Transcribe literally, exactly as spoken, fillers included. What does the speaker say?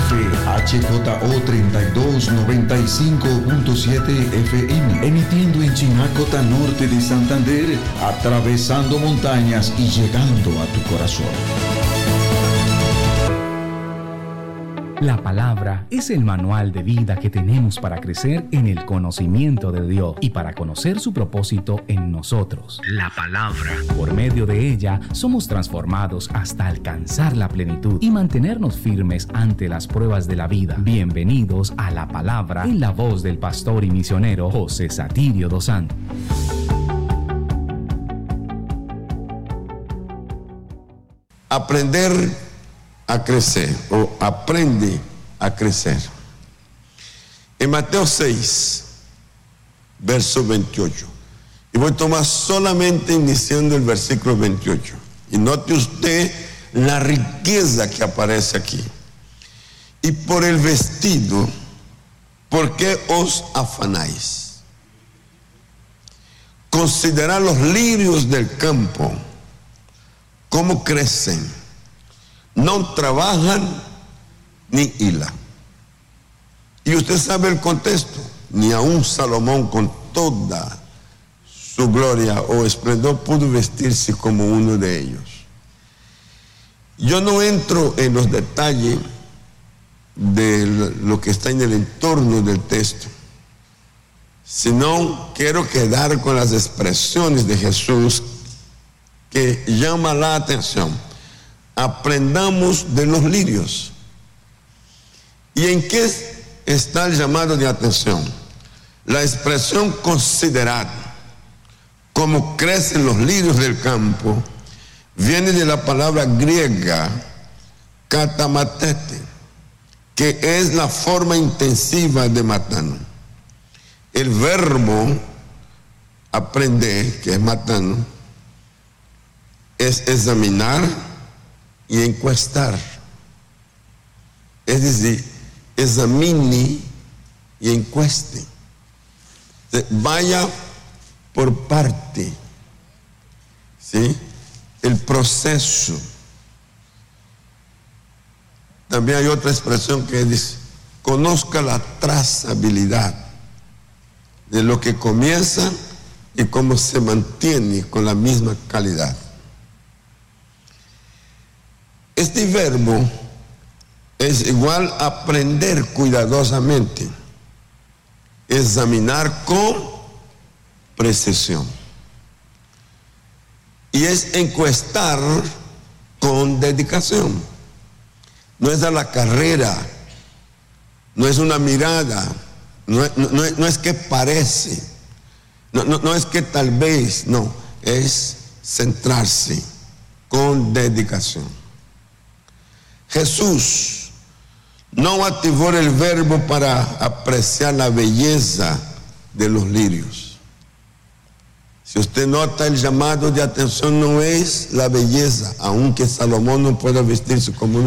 F H J O treinta y dos noventa y cinco punto siete F M, emitiendo en Chinacota Norte de Santander, atravesando montañas y llegando a tu corazón. La palabra es el manual de vida que tenemos para crecer en el conocimiento de Dios y para conocer su propósito en nosotros. La palabra. Por medio de ella somos transformados hasta alcanzar la plenitud y mantenernos firmes ante las pruebas de la vida. Bienvenidos a La Palabra en la voz del pastor y misionero José Satirio dos Santos. Aprender a crecer, o aprende a crecer. En Mateo seis, verso veintiocho, y voy a tomar solamente iniciando el versículo veintiocho, y note usted la riqueza que aparece aquí. Y por el vestido, ¿por qué os afanáis? Considerad los lirios del campo, cómo crecen. No trabajan ni hilan. Y usted sabe el contexto. Ni aun Salomón con toda su gloria o esplendor pudo vestirse como uno de ellos. Yo no entro en los detalles de lo que está en el entorno del texto, sino quiero quedar con las expresiones de Jesús que llaman la atención. Aprendamos de los lirios. ¿Y en qué está el llamado de atención? La expresión considerad, como crecen los lirios del campo, viene de la palabra griega katamatete, que es la forma intensiva de matano. El verbo aprender, que es matano, es examinar y encuestar. Es decir, examine y encueste. Vaya por parte, ¿sí? El proceso. También hay otra expresión que dice, conozca la trazabilidad de lo que comienza y cómo se mantiene con la misma calidad. Este verbo es igual a aprender cuidadosamente, examinar con precisión. Y es encuestar con dedicación. No es a la carrera, no es una mirada, no, no, no, no es que parece, no, no, no es que tal vez, no, es centrarse con dedicación. Jesús no activó el verbo para apreciar la belleza de los lirios. Si usted nota, el llamado de atención no es la belleza, aunque Salomón no pueda vestirse como uno